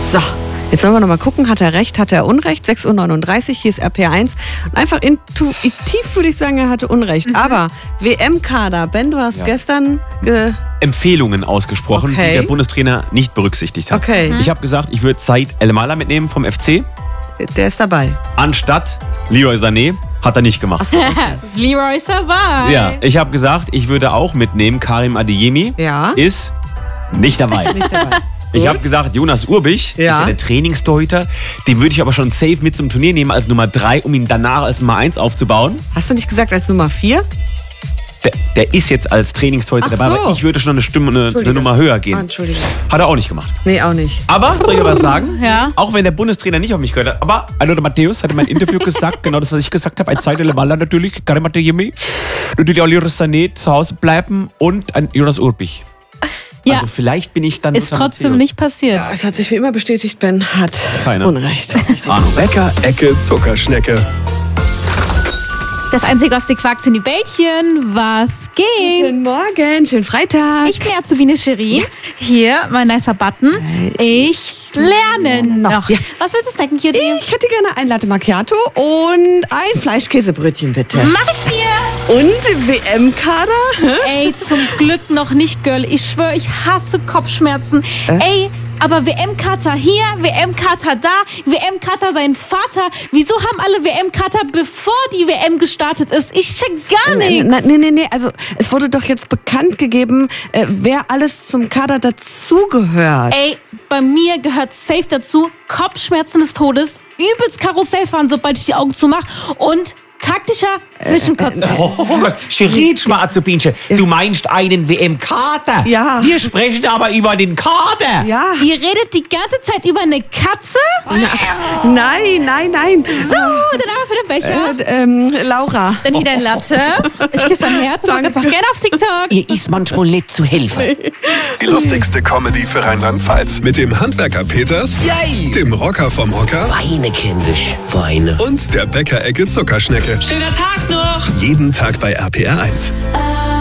So, jetzt wollen wir noch mal gucken, hat er recht, hat er Unrecht? 6:39 Uhr, hier ist RPR1. Und einfach intuitiv würde ich sagen, er hatte Unrecht. Aber WM-Kader, Ben, du hast gestern... Empfehlungen ausgesprochen, die der Bundestrainer nicht berücksichtigt hat. Okay. Ich habe gesagt, ich würde Said El-Mala mitnehmen vom FC. Der ist dabei. Anstatt Leroy Sané. Hat er nicht gemacht. So, okay. Leroy ist dabei. Ja, ich habe gesagt, ich würde auch mitnehmen Karim Adeyemi. Ja. Ist nicht dabei. Nicht dabei. Ich habe gesagt, Jonas Urbich ist ja der Trainingstorhüter. Den würde ich aber schon safe mit zum Turnier nehmen als Nummer 3, um ihn danach als Nummer 1 aufzubauen. Hast du nicht gesagt als Nummer 4? Der ist jetzt als Trainingstorhüter dabei, aber ich würde schon eine Nummer höher gehen. Entschuldigung. Hat er auch nicht gemacht. Nee, auch nicht. Aber, soll ich was sagen? Ja. Auch wenn der Bundestrainer nicht auf mich gehört hat. Aber Aldo Matthäus hat in meinem Interview gesagt, genau das, was ich gesagt habe. Ein Said El-Mala natürlich, Karim Adeyemi. Natürlich auch Leroy Sané zu Hause bleiben und ein Jonas Urbich. Ja. Also vielleicht bin ich dann Ist trotzdem nicht passiert. Ja, es hat sich wie immer bestätigt, Ben hat Unrecht. Ahnung. Bäcker, Ecke, Zuckerschnecke. Das einzige aus den Quarks sind die Bällchen. Was geht? Guten Morgen, schönen Freitag. Ich bin Azubine Cherie. Hier, mein nicer Button. Ich lerne noch. Ja. Was willst du snacken, Cutie? Ich hätte gerne ein Latte Macchiato und ein Fleischkäsebrötchen, bitte. Mach ich dir. Und WM-Kader? Ey, zum Glück noch nicht, Girl. Ich schwöre, ich hasse Kopfschmerzen. Ey, aber WM-Kater hier, WM-Kater da, WM-Kater sein Vater. Wieso haben alle WM-Kater, bevor die WM gestartet ist? Ich check gar nichts. Nee. Also, es wurde doch jetzt bekannt gegeben, wer alles zum Kader dazugehört. Ey, bei mir gehört safe dazu Kopfschmerzen des Todes, übelst Karussell fahren, sobald ich die Augen zumache und taktischer Zwischenkotzen. Oh Gott, Cherie, Schmarzubinche, du meinst einen WM-Kader? Ja. Wir sprechen aber über den Kader. Ja. Ihr redet die ganze Zeit über eine Katze? Nein. So, dann aber für den Becher. Laura. Dann hier dein Latte. Ich küsse dein Herz und ganz auch gerne auf TikTok. Ihr ist manchmal nicht zu helfen. Die lustigste Comedy für Rheinland-Pfalz. Mit dem Handwerker Peters, dem Rocker vom Hocker Weine, kindisch, Weine. und der Bäcker-Ecke Zuckerschnecke. Schöner Tag noch! Jeden Tag bei RPR1.